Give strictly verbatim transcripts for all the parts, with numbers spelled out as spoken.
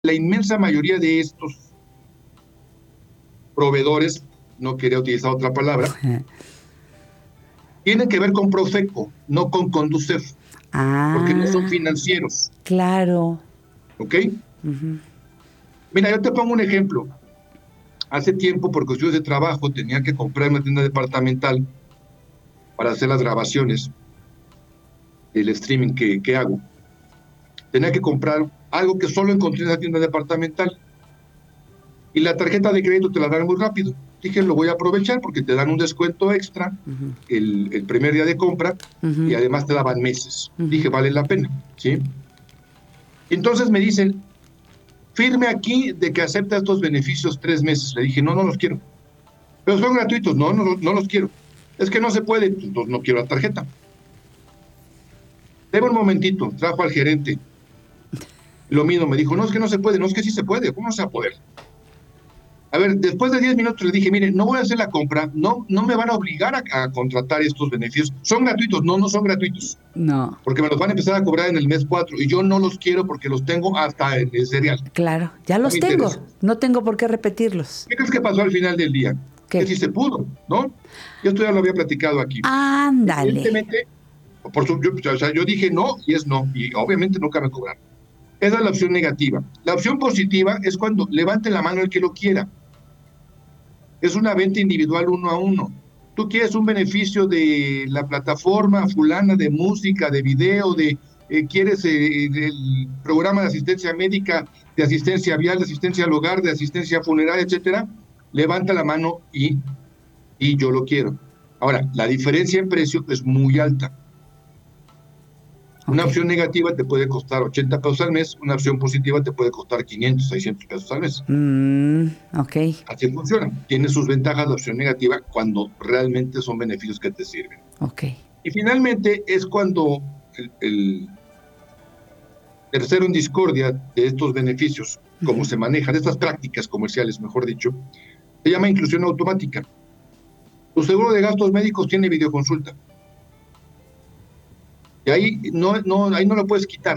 La inmensa mayoría de estos proveedores, no quería utilizar otra palabra, tienen que ver con Profeco, no con Conducef, porque no son Ah, financieros. claro. ¿Ok? Mira, yo te pongo un ejemplo. Hace tiempo, por cuestiones de trabajo, tenía que comprar una tienda departamental para hacer las grabaciones del streaming que, que hago. Tenía que comprar algo que solo encontré en la tienda departamental. Y la tarjeta de crédito te la dan muy rápido. Dije, lo voy a aprovechar porque te dan un descuento extra Uh-huh. el, el primer día de compra Uh-huh. y además te daban meses. Uh-huh. Dije, vale la pena, ¿sí? Entonces me dicen, firme aquí de que acepta estos beneficios tres meses. Le dije, no, no los quiero. Pero son gratuitos, no, no, no los quiero. Es que no se puede, entonces no quiero la tarjeta. Deme un momentito, trajo al gerente. Lo mismo, me dijo, no, es que no se puede, no, es que sí se puede, ¿cómo no se va a poder? A ver, después de diez minutos le dije, mire, no voy a hacer la compra, no, no me van a obligar a, a contratar estos beneficios. Son gratuitos, no, no son gratuitos. No. Porque me los van a empezar a cobrar en el mes cuatro y yo no los quiero porque los tengo hasta en el cereal. Claro, ya No los me tengo, interesa. no tengo por qué repetirlos. ¿Qué crees que pasó al final del día? ¿Qué? Que sí se pudo, ¿no? Yo esto ya lo había platicado aquí. Ándale. Evidentemente, por su, yo, o sea, yo dije no y es no, y obviamente nunca me cobraron. Esa es la opción negativa. La opción positiva es cuando levante la mano el que lo quiera. Es una venta individual uno a uno. Tú quieres un beneficio de la plataforma fulana de música, de video, de eh, quieres eh, el programa de asistencia médica, de asistencia vial, de asistencia al hogar, de asistencia funeraria, etcétera. Levanta la mano y, y yo lo quiero. Ahora, la diferencia en precio es muy alta. Una Ok. opción negativa te puede costar ochenta pesos al mes, una opción positiva te puede costar quinientos, seiscientos pesos al mes. Mm, ok. Así funciona. Tiene sus ventajas la opción negativa cuando realmente son beneficios que te sirven. Ok. Y finalmente es cuando el, el tercero en discordia de estos beneficios, cómo Uh-huh. se manejan, estas prácticas comerciales, mejor dicho, se llama inclusión automática. Tu seguro de gastos médicos tiene videoconsulta. Y ahí no, no, ahí no lo puedes quitar.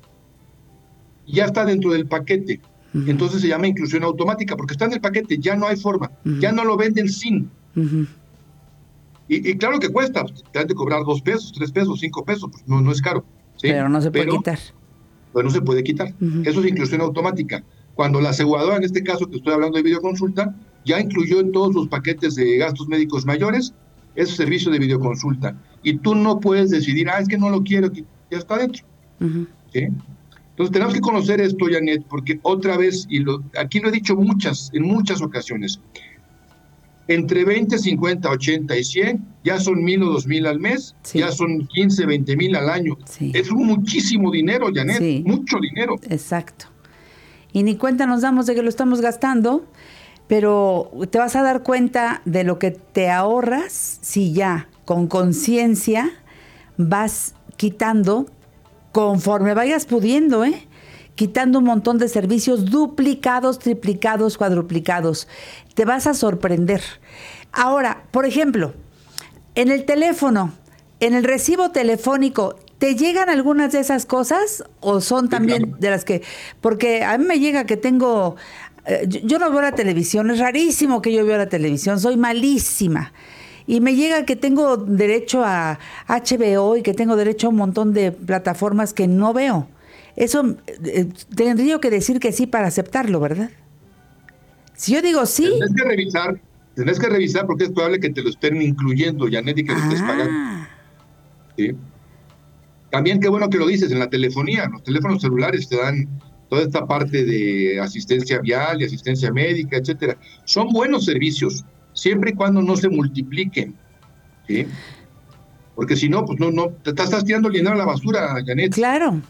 Ya está dentro del paquete. Uh-huh. Entonces se llama inclusión automática, porque está en el paquete, ya no hay forma, uh-huh. ya no lo venden sin. Uh-huh. Y, y claro que cuesta, te han de cobrar dos pesos, tres pesos, cinco pesos, pues no, no es caro. ¿Sí? Pero no se puede pero, quitar. Pero no se puede quitar. Uh-huh. Eso es inclusión automática. Cuando la aseguradora, en este caso que estoy hablando de videoconsulta, ya incluyó en todos los paquetes de gastos médicos mayores ese servicio de videoconsulta. Y tú no puedes decidir, ah, es que no lo quiero, ya está dentro. Uh-huh. ¿Sí? Entonces tenemos que conocer esto, Janet, porque otra vez, y lo, aquí lo he dicho muchas, en muchas ocasiones, entre veinte, cincuenta, ochenta y cien, ya son mil o dos mil al mes, sí. ya son quince, veinte mil al año. Sí. Es muchísimo dinero, Janet, sí. mucho dinero. Exacto. Y ni cuenta nos damos de que lo estamos gastando, pero te vas a dar cuenta de lo que te ahorras si ya con conciencia vas quitando conforme vayas pudiendo, ¿eh? Quitando un montón de servicios duplicados, triplicados, cuadruplicados. Te vas a sorprender. Ahora, por ejemplo, en el teléfono, en el recibo telefónico, ¿te llegan algunas de esas cosas o son sí, también claro. de las que...? Porque a mí me llega que tengo... Eh, yo, yo no veo la televisión, es rarísimo que yo vea la televisión, soy malísima. Y me llega que tengo derecho a H B O y que tengo derecho a un montón de plataformas que no veo. Eso eh, tendría que decir que sí para aceptarlo, ¿verdad? Si yo digo sí... Tendrás que revisar, tendrás que revisar porque es probable que te lo estén incluyendo, Janet, y que ah. lo estés pagando. ¿Sí? También qué bueno que lo dices, en la telefonía, los teléfonos celulares te dan toda esta parte de asistencia vial y asistencia médica, etcétera. Son buenos servicios, siempre y cuando no se multipliquen, ¿sí? Porque si no, pues no, no, te estás tirando el dinero a la basura, Janet. Claro.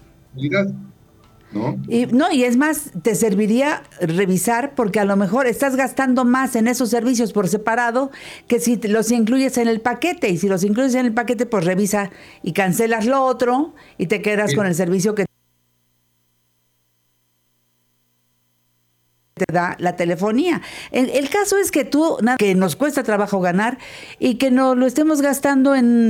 ¿No? Y, no, y es más, te serviría revisar porque a lo mejor estás gastando más en esos servicios por separado que si los incluyes en el paquete. Y si los incluyes en el paquete, pues revisa y cancelas lo otro y te quedas sí. con el servicio que te da la telefonía. El, el caso es que tú, que nos cuesta trabajo ganar y que no lo estemos gastando en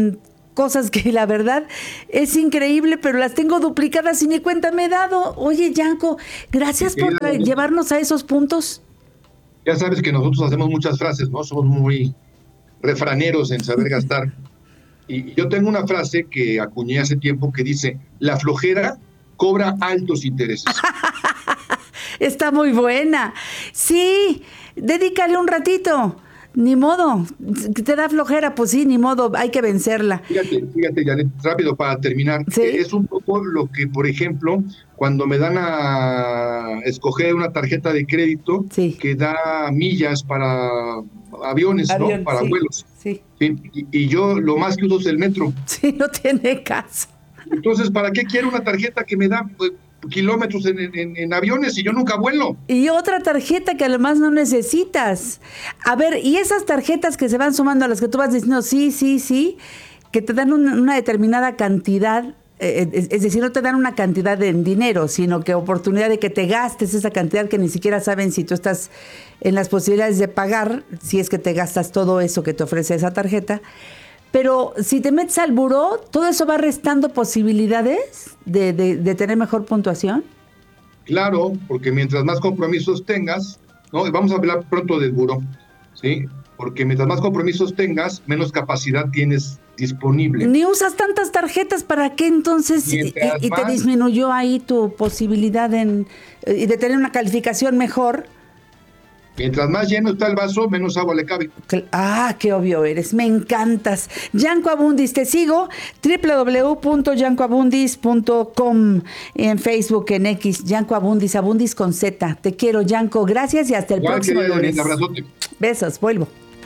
cosas que la verdad es increíble, pero las tengo duplicadas y ni cuenta me he dado. Oye, Yanko, gracias por eh, llevarnos a esos puntos. Ya sabes que nosotros hacemos muchas frases, ¿no? Somos muy refraneros en saber gastar. Y yo tengo una frase que acuñé hace tiempo que dice, la flojera cobra altos intereses. Está muy buena. Sí, dedícale un ratito. Ni modo, te da flojera, pues sí, ni modo, hay que vencerla. Fíjate, fíjate, Janet, rápido para terminar. ¿Sí? Es un poco lo que, por ejemplo, cuando me dan a escoger una tarjeta de crédito sí. que da millas para aviones, Avión, ¿no? Para sí, vuelos. Sí. ¿Sí? Y, y yo lo más que uso es el metro. Sí, no tiene caso. Entonces, ¿para qué quiero una tarjeta que me da pues, kilómetros en, en, en aviones y yo nunca vuelo? Y otra tarjeta que además no necesitas. A ver, y esas tarjetas que se van sumando a las que tú vas diciendo sí, sí, sí, que te dan una, una determinada cantidad, eh, es, es decir, no te dan una cantidad en dinero, sino que oportunidad de que te gastes esa cantidad que ni siquiera saben si tú estás en las posibilidades de pagar, si es que te gastas todo eso que te ofrece esa tarjeta. Pero si te metes al buró, ¿todo eso va restando posibilidades de, de, de tener mejor puntuación? Claro, porque mientras más compromisos tengas, ¿no? Vamos a hablar pronto del buró, ¿sí? Porque mientras más compromisos tengas, menos capacidad tienes disponible. Ni usas tantas tarjetas, ¿para qué entonces? Y, y te disminuyó ahí tu posibilidad en, y de tener una calificación mejor. Mientras más lleno está el vaso, menos agua le cabe. Ah, qué obvio eres, me encantas. Yanko Abundis, te sigo, doble u doble u doble u punto yanko abundis punto com, en Facebook, en X, Yanko Abundis, Abundis con Z. Te quiero, Yanko, gracias y hasta el Igual próximo lunes. Un abrazote. Besos, vuelvo.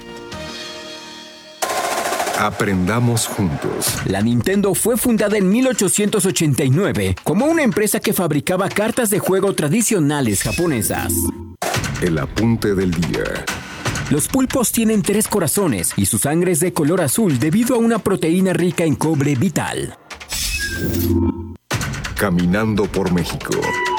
Aprendamos juntos. La Nintendo fue fundada en mil ochocientos ochenta y nueve como una empresa que fabricaba cartas de juego tradicionales japonesas. El apunte del día. Los pulpos tienen tres corazones y su sangre es de color azul debido a una proteína rica en cobre vital. Caminando por México.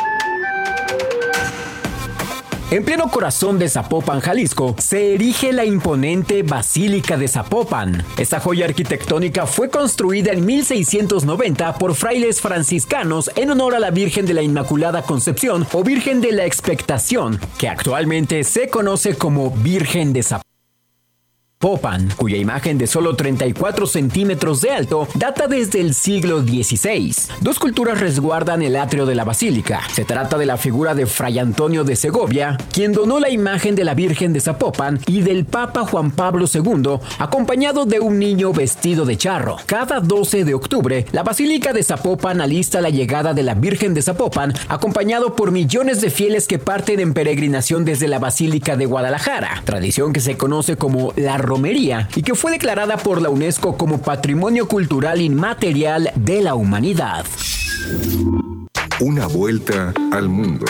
En pleno corazón de Zapopan, Jalisco, se erige la imponente Basílica de Zapopan. Esta joya arquitectónica fue construida en mil seiscientos noventa por frailes franciscanos en honor a la Virgen de la Inmaculada Concepción o Virgen de la Expectación, que actualmente se conoce como Virgen de Zapopan. Zapopan, cuya imagen de solo treinta y cuatro centímetros de alto data desde el siglo dieciséis. Dos culturas resguardan el atrio de la basílica. Se trata de la figura de Fray Antonio de Segovia, quien donó la imagen de la Virgen de Zapopan, y del Papa Juan Pablo segundo, acompañado de un niño vestido de charro. Cada doce de octubre, la Basílica de Zapopan alista la llegada de la Virgen de Zapopan, acompañado por millones de fieles que parten en peregrinación desde la Basílica de Guadalajara, tradición que se conoce como la Romería y que fue declarada por la UNESCO como Patrimonio Cultural Inmaterial de la Humanidad. Una vuelta al mundo.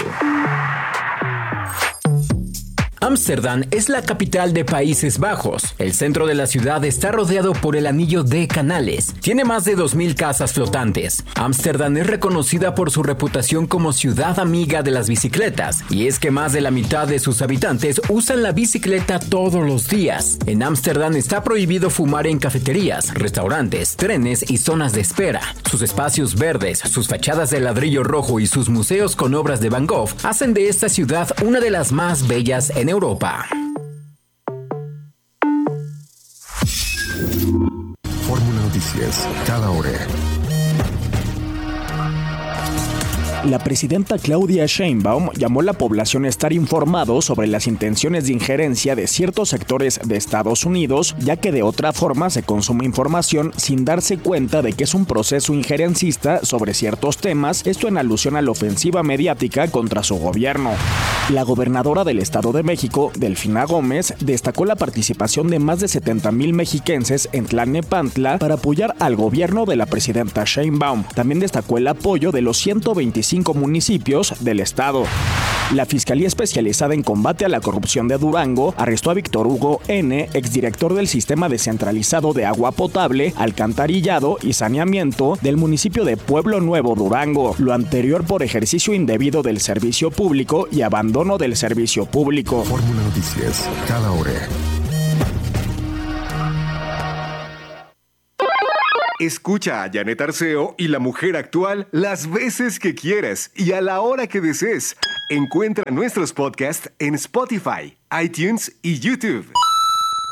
Ámsterdam es la capital de Países Bajos. El centro de la ciudad está rodeado por el anillo de canales. Tiene más de dos mil casas flotantes. Ámsterdam es reconocida por su reputación como ciudad amiga de las bicicletas, y es que más de la mitad de sus habitantes usan la bicicleta todos los días. En Ámsterdam está prohibido fumar en cafeterías, restaurantes, trenes y zonas de espera. Sus espacios verdes, sus fachadas de ladrillo rojo y sus museos con obras de Van Gogh hacen de esta ciudad una de las más bellas en Europa. Fórmula Noticias, cada hora. La presidenta Claudia Sheinbaum llamó a la población a estar informados sobre las intenciones de injerencia de ciertos sectores de Estados Unidos, ya que de otra forma se consume información sin darse cuenta de que es un proceso injerencista sobre ciertos temas, esto en alusión a la ofensiva mediática contra su gobierno. La gobernadora del Estado de México, Delfina Gómez, destacó la participación de más de setenta mil mexiquenses en Tlalnepantla para apoyar al gobierno de la presidenta Sheinbaum. También destacó el apoyo de los ciento veinticinco municipios del estado. La Fiscalía Especializada en Combate a la Corrupción de Durango arrestó a Víctor Hugo N., exdirector del Sistema Descentralizado de Agua Potable, Alcantarillado y Saneamiento del municipio de Pueblo Nuevo, Durango. Lo anterior por ejercicio indebido del servicio público y abandono del servicio público. Fórmula Noticias, cada hora. Escucha a Janet Arceo y La Mujer Actual las veces que quieras y a la hora que desees. Encuentra nuestros podcasts en Spotify, iTunes y YouTube.